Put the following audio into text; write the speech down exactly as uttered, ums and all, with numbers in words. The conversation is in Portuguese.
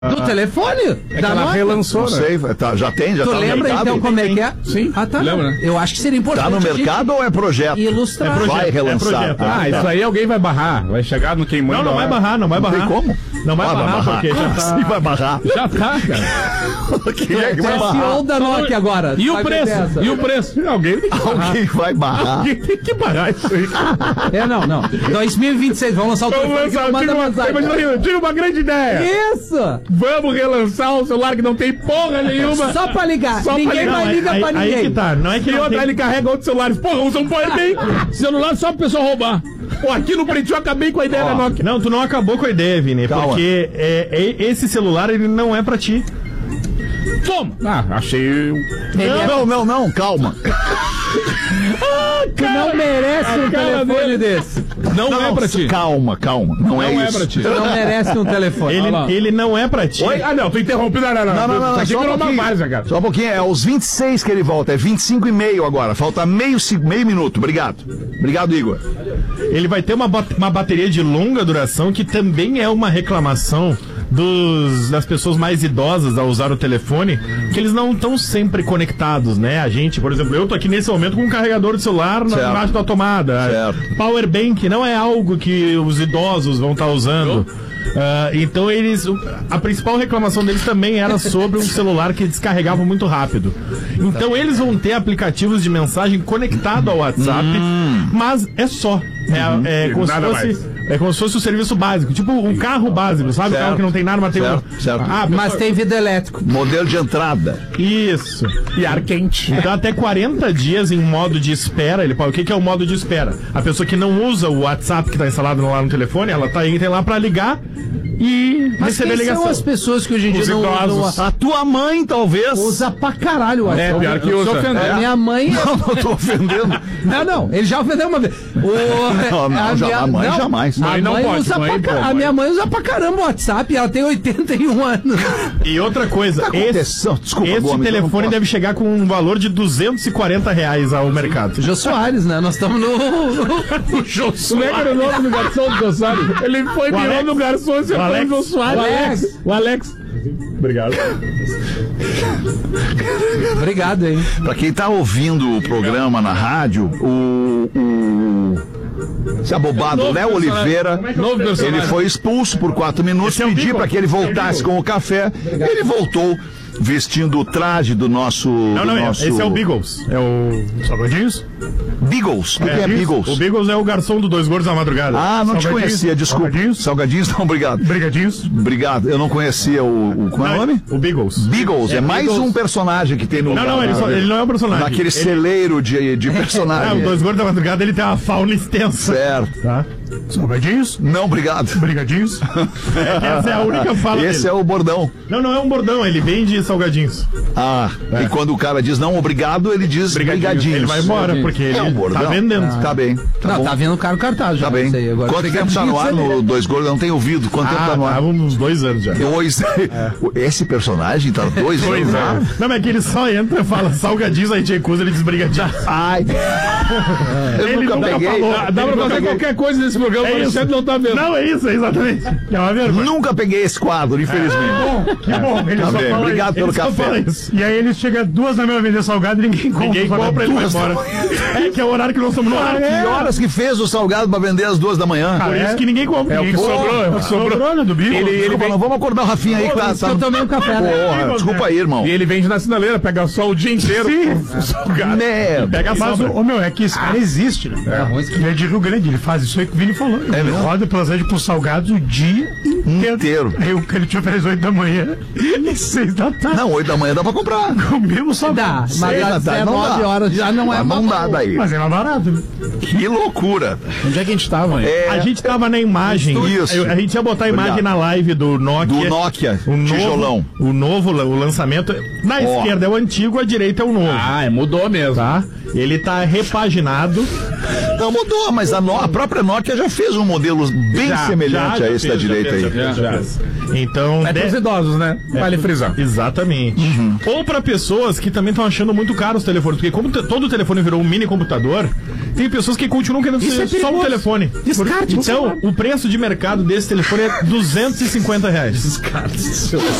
Do telefone? É da que ela Nokia? relançou, Não né? sei, tá, já tem, já Tu tá no lembra mercado? então como é que é? Sim. Ah, tá. Lembra, né? Eu acho que seria importante. Tá no a gente mercado ou é projeto? ilustrar. É projeto. Vai relançar. É projeto. tá? Ah, isso aí alguém vai barrar. Vai chegar no queimando. Não, não vai barrar, não vai Não tem barrar. como? Não vai Ah, barrar, porque já tá... Sim, vai barrar. Já tá, cara. Quem é que Tu vai é C E O barrar? da Nokia agora. E o Sabe preço? dessa? E o preço? Alguém tem que barrar. Alguém vai barrar. Alguém tem que barrar isso aí. É, não, não. dois mil e vinte e seis, vamos lançar o Vamos telefone. lançar, que manda tive uma, mensagem. imagina aí, eu tive uma grande ideia. Isso! Vamos relançar um celular que não tem porra nenhuma. Só pra ligar. Só pra Ninguém ligar. vai Não, ligar aí, pra aí ninguém. que tá, não é que E não outra, tem... ele carrega outros celulares. Porra, usa um powerbank. Celular só pra pessoa roubar. Pô, aqui no Pretinho eu acabei com a ideia da Nokia. Não, tu não acabou com a ideia, Vini, Calma. porque é, é- esse celular, ele não é pra ti. Toma. Ah, achei... Ele é- Não, não, não, calma. Tu não merece um cara telefone desse. Não, é pra ti. Calma, calma. Não, Não é é isso. pra ti. Tu não merece um telefone. Ele, Olha lá. ele não é pra ti. Oi? Ah, não, tô interrompendo. Não, não, não. Não, não, não, Isso não, aqui só um virou uma pouquinho. várzea, cara. Só um pouquinho, é aos vinte e seis que ele volta, é vinte e cinco e meio agora, falta meio, se- meio minuto, obrigado. Obrigado, Igor. Ele vai ter uma, bat- uma bateria de longa duração, que também é uma reclamação dos, das pessoas mais idosas ao usar o telefone, que eles não estão sempre conectados, né? A gente, por exemplo, eu tô aqui nesse momento com um carregador de celular na- Certo. embaixo da tomada. Certo. Power Bank não é algo que os idosos vão estar usando. Ah, então eles, o- a principal reclamação deles também era sobre um celular que descarregava muito rápido. Então eles vão ter aplicativos de mensagem conectado ao WhatsApp, mas é só. É, é como se Nada fosse, é como se fosse o serviço básico, tipo um carro básico, sabe? O Certo. carro que não tem nada, mas tem um... Certo, certo. Ah, Mas tem vidro elétrico. Modelo de entrada. isso. E ar quente. Então até quarenta dias em modo de espera. Ele, o que, que é o modo de espera? A pessoa que não usa o WhatsApp que está instalado lá no telefone, ela tá, entra lá para ligar e Mas receber quem ligação. são as pessoas que hoje em dia Os não idosos. usam? A tua mãe, talvez. Usa pra caralho o WhatsApp. É, pior que Se usa. ofender. É. Minha mãe... Não, não tô ofendendo. Não, não, ele já ofendeu uma vez. O, Não, não, a já- minha, a mãe jamais. A Mãe não mãe pode, usa mãe pra, pô, ca- a mãe. minha mãe usa pra caramba o WhatsApp, ela tem oitenta e um anos. E outra coisa, esse, acontecendo? Desculpa, esse Gomes, eu não telefone posso. deve chegar com um valor de duzentos e quarenta reais ao mercado. Jô Soares, né? Nós estamos no... O Jô Soares. Como é que era o nome do garçom do Jô Soares? Ele foi virou Alex. no garçom e você O foi Alex. o Jô Soares. O Alex. O Alex. Obrigado. Obrigado, hein? Pra quem tá ouvindo o programa na rádio, o. o... Se abobado, Novo Léo personagem. Oliveira, Novo personagem. ele foi expulso por quatro minutos, Esse é o pedi Beagle. para que ele voltasse com o café. Ele voltou vestindo o traje do nosso. Não, não, do é- nosso... esse é o Beagles. É o Salgadinhos? Beagles. O que é, Beagles? O Beagles é o garçom do Dois Gordos na Madrugada. Ah, não te Salgadinhos, conhecia, desculpa. Salgadinhos, Salgadinhos, não, obrigado. Brigadinhos. Obrigado, eu não conhecia o. o como é o nome? O Beagles. Beagles, é, mais Beagles. um personagem que tem no. Não, não, ele, só- ele não é um personagem. Naquele ele, celeiro de, de é, personagem. o Dois Gordos da Madrugada, ele tem uma fauna extensa. Certo. Tá? Salgadinhos, Não, obrigado. brigadinhos. É, essa é a única fala Esse dele. é o bordão. Não, não é um bordão, ele vende salgadinhos. Ah, e quando o cara diz não, obrigado, ele diz brigadinhos. Ele vai embora, porque ele É um bordão. tá vendendo. Tá bem. Tá não, bom. tá vendo o cara no cartaz já. Tá bem. Isso aí, agora Quanto tempo tá no ar no Dois Gordos? Eu não tenho ouvido. Quanto tempo Ah, tá no ar? tava uns dois anos já. Dois. Esse personagem tá dois Dois anos no ar? anos. Não, mas é que ele só entra e fala salgadinhos, aí te recusa, ele diz brigadinhos. Ai. Eu Ele nunca nunca peguei. falou. Dá, dá Ele pra nunca fazer peguei. qualquer coisa nesse programa, É mas isso. você não tá vendo. Não, é isso, é exatamente. É uma vergonha. Nunca peguei esse quadro, infelizmente. Que bom, ele Tá só bem, fala obrigado isso. pelo Ele só café. fala isso. E aí ele chega duas da manhã vender salgado e ninguém compra. Ninguém salgado. compra, ele vai Duas embora. É que é o horário que nós estamos no ar. Que horas que fez o salgado pra vender às duas da manhã? Por isso que ninguém compra. É o que Ninguém sobrou, compra. é o que sobrou. né, do bico. Ele, ele Desculpa, vem, não vamos acordar o Rafinha aí que tá... tá... Eu tomei um café, né? Porra, desculpa aí, irmão. e ele vende na sinaleira, pega só o dia inteiro. Sim. Salgado. Merda. Pega a Mas, sobra. ô meu, é que esse cara existe, né? Ele é de Rio Grande, ele faz isso aí que o Vini falou. Ele mesmo? roda pelas redes com salgados o dia inteiro. Inteiro. Aí o que ele te oferece oito da manhã e seis da tarde. Não, oito da manhã dá pra comprar. Com o mesmo salgado. Dá, mas Seis da às tarde não dezenove dá. horas já não é Mas não uma dá boa. daí. Mas é mais barato, né? Que loucura. Onde é que a gente tava, hein? É, A gente tava na imagem. Isso. Eu- A gente ia botar a imagem Obrigado. na live do Nokia. do Nokia, O novo, tijolão. O novo, o lançamento. Na esquerda é o antigo, a direita é o novo. Ah, é, mudou mesmo. Tá? Ele tá repaginado. Não mudou, mas a, no, a própria Nokia já fez um modelo bem Já, semelhante já, a já esse fez, da direita já aí. fez, já fez, já fez. Então, É de- pros idosos, né? Vale frisar. Exatamente. Uhum. Ou pra pessoas que também estão achando muito caro os telefones, porque como te- todo telefone virou um mini computador, tem pessoas que continuam querendo Isso ser é só um perigoso. telefone. Descarte, Então, o preço de mercado desse telefone é duzentos e cinquenta reais.